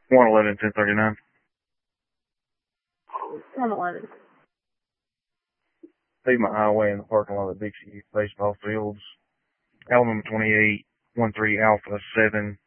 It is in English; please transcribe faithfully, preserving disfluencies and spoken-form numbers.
one eleven, ten thirty-nine. one eleven. Pavement Highway in the parking lot of Dixie Youth Baseball Fields. Alabama twenty-eight, one three Alpha seven